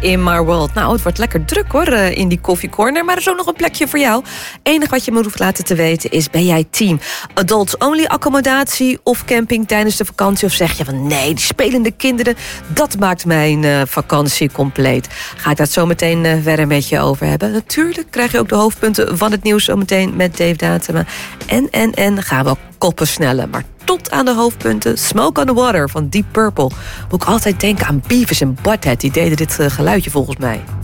In My World. Nou, het wordt lekker druk hoor in die koffiecorner. Maar er is ook nog een plekje voor jou. Enig wat je me hoeft laten te weten is... ben jij team adults-only accommodatie of camping tijdens de vakantie? Of zeg je van nee, die spelende kinderen... dat maakt mijn vakantie compleet. Ga ik dat zo meteen verder met je over hebben. Natuurlijk krijg je ook de hoofdpunten van het nieuws... zo meteen met Dave Datema. En gaan we ook koppen snellen. Maar tot aan de hoofdpunten. Smoke on the Water van Deep Purple. Moet ik altijd denken aan Beavis en Butthead. Die deden dit geluidje volgens mij.